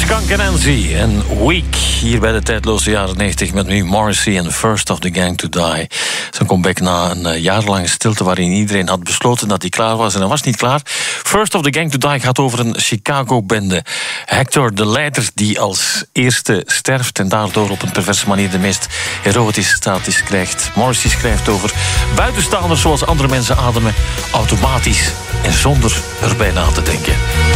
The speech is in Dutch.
Skunk Anansie en Weak. Hier bij de tijdloze jaren 90 met nu Morrissey en First of the Gang to Die. Zijn comeback na een jarenlange stilte waarin iedereen had besloten dat hij klaar was. En hij was niet klaar. First of the Gang to Die gaat over een Chicago-bende. Hector, de leider, die als eerste sterft en daardoor op een perverse manier de meest erotische status krijgt. Morrissey schrijft over buitenstaanders zoals andere mensen ademen, automatisch en zonder erbij na te denken.